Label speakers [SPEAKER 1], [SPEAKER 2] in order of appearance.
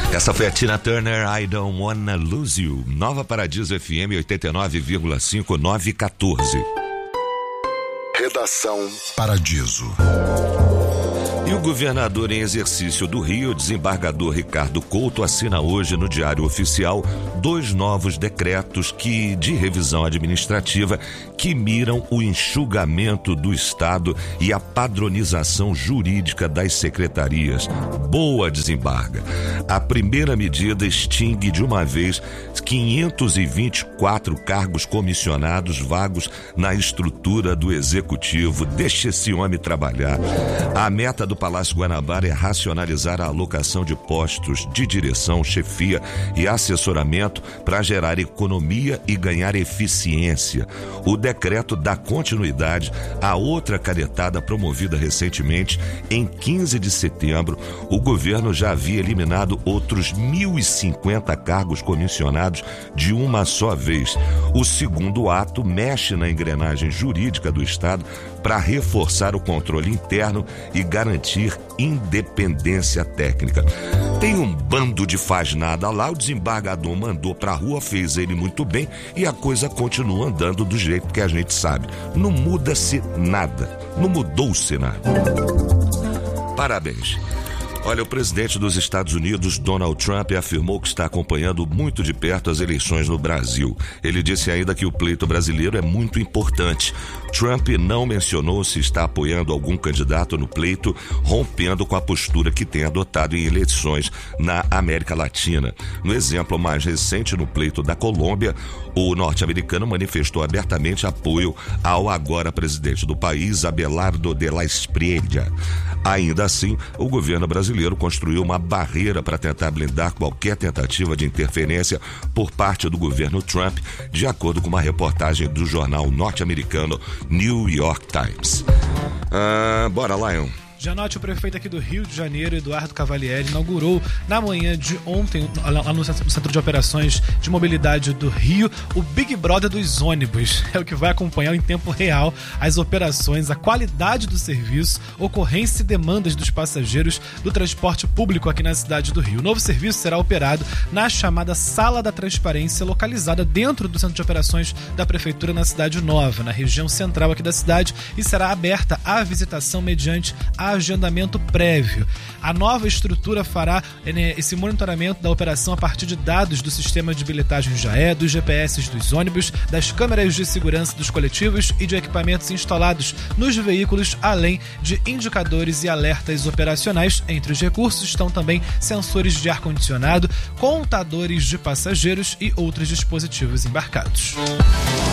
[SPEAKER 1] Essa foi a Tina Turner, I Don't Wanna Lose You. Nova Paradiso FM 89,5 914.
[SPEAKER 2] Redação Paradiso.
[SPEAKER 1] E o governador em exercício do Rio, desembargador Ricardo Couto, assina hoje no Diário Oficial 2 novos decretos de revisão administrativa que miram o enxugamento do Estado e a padronização jurídica das secretarias. Boa, desembarga. A primeira medida extingue de uma vez 524 cargos comissionados vagos na estrutura do Executivo. Deixa esse homem trabalhar. A meta do Palácio Guanabara é racionalizar a alocação de postos de direção, chefia e assessoramento para gerar economia e ganhar eficiência. O decreto dá continuidade a outra canetada promovida recentemente. Em 15 de setembro, o governo já havia eliminado outros 1.050 cargos comissionados de uma só vez. O segundo ato mexe na engrenagem jurídica do Estado para reforçar o controle interno e garantir independência técnica. Tem um bando de faz-nada lá, o desembargador mandou pra rua, fez ele muito bem e a coisa continua andando do jeito que a gente sabe. Não muda-se nada, não mudou-se nada. Parabéns. Olha, o presidente dos Estados Unidos, Donald Trump, afirmou que está acompanhando muito de perto as eleições no Brasil. Ele disse ainda que o pleito brasileiro é muito importante. Trump não mencionou se está apoiando algum candidato no pleito, rompendo com a postura que tem adotado em eleições na América Latina. No exemplo mais recente, no pleito da Colômbia, o norte-americano manifestou abertamente apoio ao agora presidente do país, Abelardo de la Espriella. Ainda assim, o governo brasileiro construiu uma barreira para tentar blindar qualquer tentativa de interferência por parte do governo Trump, de acordo com uma reportagem do jornal norte-americano New York Times. Bora, Lion.
[SPEAKER 3] Janote, o prefeito aqui do Rio de Janeiro, Eduardo Cavalieri, inaugurou na manhã de ontem, lá no Centro de Operações de Mobilidade do Rio, o Big Brother dos ônibus. É o que vai acompanhar em tempo real as operações, a qualidade do serviço, ocorrência e demandas dos passageiros do transporte público aqui na cidade do Rio. O novo serviço será operado na chamada Sala da Transparência, localizada dentro do Centro de Operações da Prefeitura na Cidade Nova, na região central aqui da cidade, e será aberta à visitação mediante agendamento prévio. A nova estrutura fará esse monitoramento da operação a partir de dados do sistema de bilhetagem JAE, dos GPS dos ônibus, das câmeras de segurança dos coletivos e de equipamentos instalados nos veículos, além de indicadores e alertas operacionais. Entre os recursos estão também sensores de ar-condicionado, contadores de passageiros e outros dispositivos embarcados.